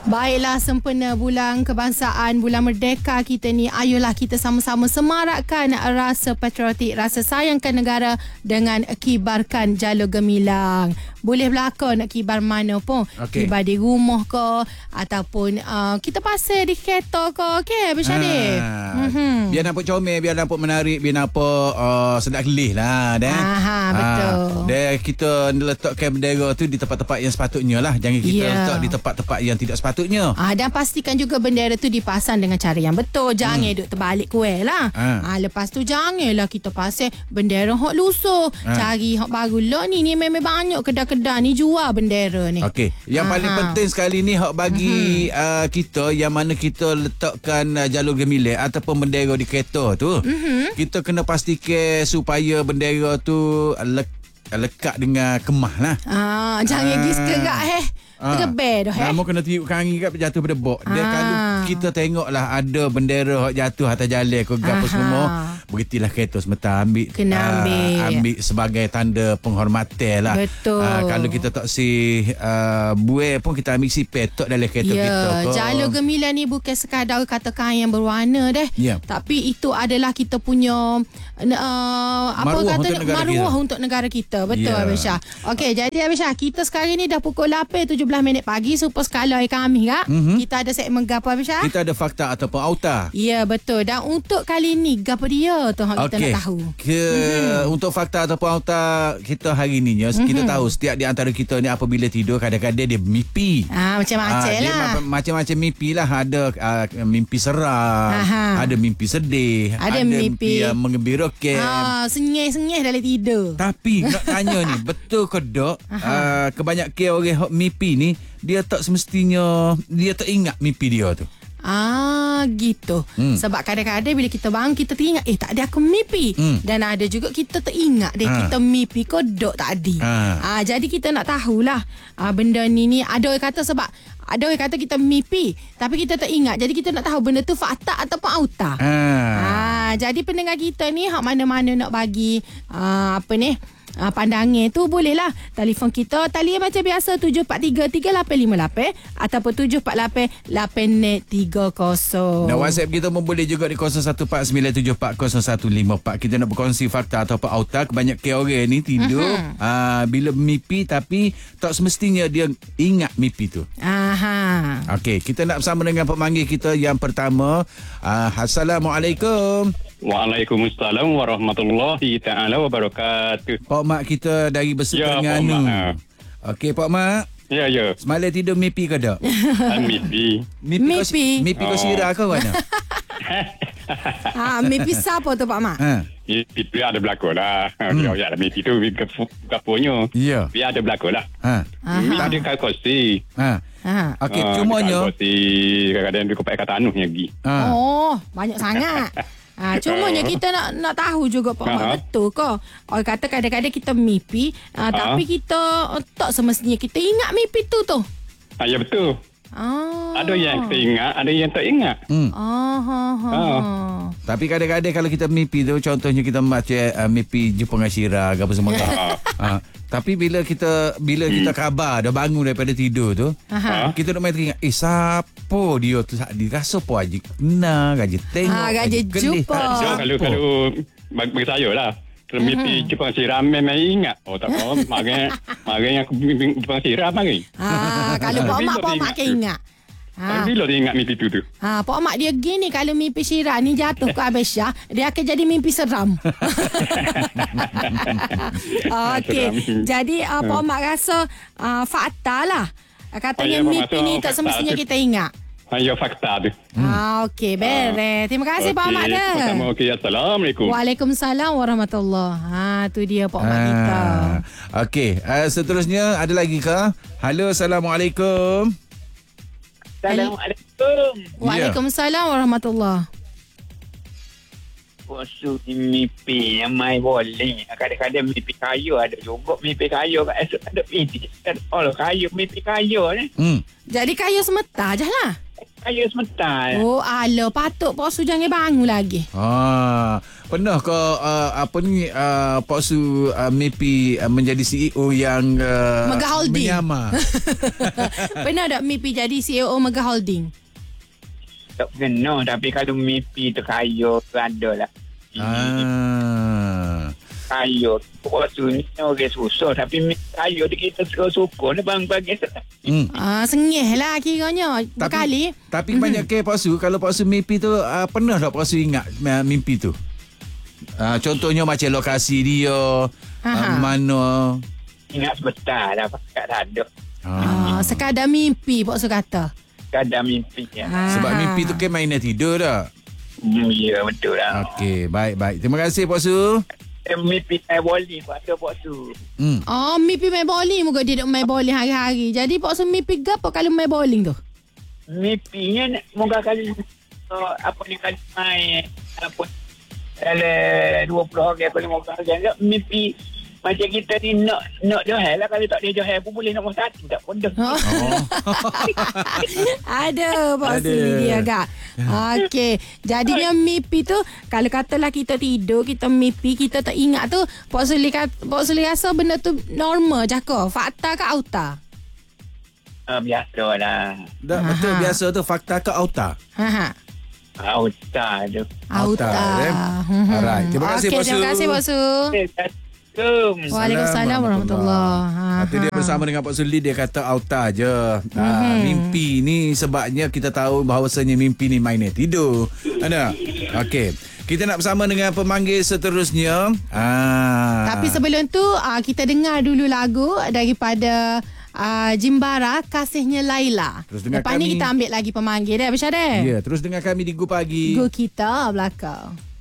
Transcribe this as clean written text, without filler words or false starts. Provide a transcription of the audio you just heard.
Baiklah, sempena bulan kebangsaan, bulan merdeka kita ni, ayolah kita sama-sama semarakkan rasa patriotik, rasa sayangkan negara dengan kibarkan jalur gemilang. Boleh berlakon nak kibar mana pun. Kibar di rumah ke, ataupun kita pasal di kereta ke. Okey, Bersyadif. Biar nampak comel, biar nampak menarik, biar nampak sedap kelih lah. Betul. Dan kita letakkan bendera tu di tempat-tempat yang sepatutnya lah. Jangan kita letak di tempat-tempat yang tidak sepatutnya. Dan pastikan juga bendera tu dipasang dengan cara yang betul. Jangan duk terbalik kuih lah. Lepas tu janganlah kita pasang bendera hok lusuh. Cari hok baru lah ni. Ni memang banyak kedai-kedai ni jual bendera ni. Okey. Yang paling penting sekali ni hok bagi kita yang mana kita letakkan jalur gemilang ataupun bendera di kereta tu. Kita kena pastikan supaya bendera tu lekat dengan kemah lah. Jangan gis kerak tergebel dah. Nama kena tiup kaki kat jatuh pada bok. Dan kalau kita tengoklah ada bendera jatuh atas jalan ke gapo semua, berhentilah kereta sebentar, kena ambil sebagai tanda penghormatan lah. Betul. Kalau kita tak buai pun kita ambil petok dalam kereta kita ke. Jalur gemilang ni bukan sekadar kata kain yang berwarna tapi itu adalah kita punya maruah untuk negara kita. Betul, Abisha. Okey, jadi Abisha, kita sekarang ni dah pukul 8:17 minit pagi. Super skala kami kak. Kita ada segmen gapo, Abisha? Kita ada fakta ataupun auta. Ya, betul. Dan untuk kali ni gapo dia tu kita nak tahu. Untuk fakta ataupun auta kita hari ni kita tahu setiap di antara kita ni apabila tidur kadang-kadang dia mimpi. Macam-macam lah. Macam-macam mimpi lah. Ada mimpi seram, ada mimpi sedih, ada mimpi yang menggembirakan. Sengih-sengih dalam tidur. Tapi nak tanya ni, betul ke tak kebanyakan orang hok mimpi ni dia tak semestinya dia tak ingat mimpi dia tu. Gitu. Sebab kadang-kadang bila kita bangun kita teringat tak ada aku mimpi. Dan ada juga kita teringat kita mimpi kodok tadi. Jadi kita nak tahulah benda ni ada orang kata sebab ada orang kata kita mimpi tapi kita tak ingat. Jadi kita nak tahu benda tu fakta ataupun auta. Jadi pendengar kita ni hak mana-mana nak bagi pandangan tu bolehlah telefon kita talian macam biasa 743-3858 ataupun 748-8830. Dan WhatsApp kita pun boleh juga di 0149740154. Kita nak berkongsi fakta ataupun auta. Kebanyakan orang ni tidur bila mimpi tapi tak semestinya dia ingat mimpi tu. Okey, kita nak bersama dengan pemanggil kita yang pertama. Assalamualaikum. Waalaikumsalam warahmatullahi ta'ala wabarakatuh. Pak Mak kita dari Berseterengganu. Okey, Pak Mak. Ya. Semalam tidur mimpi ke tak? Mimpi. Mimpi kau sirah ke mana? Mimpi siapa tu Pak Mak? Mimpi ada berlaku lah. Mimpi tu kapunya. Ya. Biar ada berlaku lah. Mimpi dia kursi. Okey, cumanya kursi kadang-kadang dia pakai kata anuh lagi. Banyak sangat. Cumanya kita nak tahu juga Pak Mak, betul ke? Orang kata kadang-kadang kita mimpi tapi kita tak semestinya kita ingat mimpi tu. Ya betul. Ada yang kita ingat, ada yang tak ingat. Tapi kadang-kadang kalau kita mimpi tu, contohnya kita macam mimpi jumpa dengan Syirah apa semua tapi bila kita khabar dah bangun daripada tidur tu, kita nak main teringat siapa dia tu, dirasa apa aja kenal gaji tengok gaji jumpa. Kalau bagi saya lah, kalau mimpi jumpa Syirah memang ingat. Tak tahu mari yang jumpa Syirah mari. Kalau Pak Mak kan ingat. Bila dia ingat mimpi tu? Pak Mak dia gini, kalau mimpi Syirah ni jatuh ke Abisha, dia akan jadi mimpi seram. Okey. Jadi Pak Mak rasa fakta lah. Katanya mimpi ni tak semestinya kita ingat. Ya, fakta tu. Okey, beres. Terima kasih Pak Mak dah. Assalamualaikum. Waalaikumsalam warahmatullahi. Tu dia Pak Mak kita. Okey, seterusnya ada lagi ke? Halo, Assalamualaikum. Assalamualaikum. Waalaikumsalam warahmatullahi. Maksud mimpi yang main boleh. Kadang-kadang mimpi kaya ada juga. Mimpi kaya esok ada mimpi. Allah kaya, mimpi kaya ni. Jadi kaya semata je lah. kaya sebentar. Oh, alah, patut Pak Su jangan bangun lagi. Pernah ke Pak Su mimpi menjadi CEO yang Mega Holding. menyamar? Pernah tak mimpi jadi CEO Mega Holding? Tak kena, tapi kalau mimpi tu kaya ada lah. Kaya. Waktu ni orang susah, tapi mimpi kaya tu kita suka-suka ni bang-bagi. Sengih lah kiranya. Berkali. Tapi banyak ke Pak Su, kalau Pak Su mimpi tu pernah tak Pak Su ingat mimpi tu? Contohnya macam lokasi dia, mana. Ingat sebentar lah, pakat tak ada. Sekadar mimpi Pak Su kata. Kadang mimpi ya. Sebab mimpi tu kan mainan tidur dah. Ya, betul lah. Okey, baik. Terima kasih Pak Su. Mimpi main bowling Pak Su. Mimpi main bowling. Moga dia nak main bowling hari-hari. Jadi Pak Su mimpi apa kalau main bowling tu? Mimpinya moga kali kali main dalam 20 orang atau 50 orang. Mimpi macam kita ni nak johel lah. Kalau tak dia johel pun boleh nombor 1. Tak pun dah. Ada Pak Su dia agak. Okey. Jadinya mimpi tu, kalau katalah kita tidur, kita mimpi, kita tak ingat tu, Pak Su rasa benda tu normal je ke? Fakta ke auta? Biasa lah. Betul biasa tu, fakta ke auta? Auta tu. Auta. Alright. Terima kasih Pak Su. Terima kasih Pak Su. Waalaikumsalam warahmatullahi. Itu dia bersama dengan Pak Suli, dia kata auta je. Mimpi ni sebabnya kita tahu bahawasanya mimpi ni mainnya tidur. Ada. Okey. Kita nak bersama dengan pemanggil seterusnya. Tapi sebelum tu kita dengar dulu lagu daripada Jimbara, Kasihnya Laila. Lepas ni kita ambil lagi pemanggil dah, Abang Syarif. Ya, terus dengar kami di Go Pagi. Go kita belakang.